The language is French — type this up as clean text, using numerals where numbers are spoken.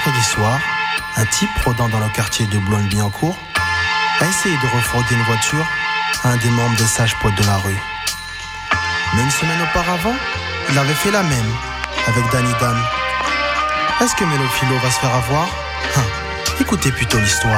mercredi soir, un type rôdant dans le quartier de Boulogne-Billancourt a essayé de refroidir une voiture à un des membres des sages poètes de la rue. Mais une semaine auparavant, il avait fait la même avec Danny Dan. Est-ce que Mélo Philo va se faire avoir? Écoutez plutôt l'histoire.